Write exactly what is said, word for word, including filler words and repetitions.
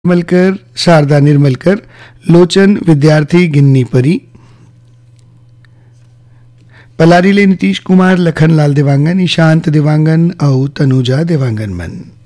निर्मलकर, शारदा निर्मलकर, लोचन विद्यार्थी गिन्नी परी, पलारीले नीतीश कुमार, लखनलाल देवांगन, ईशांत देवांगन और तनुजा देवांगन मन।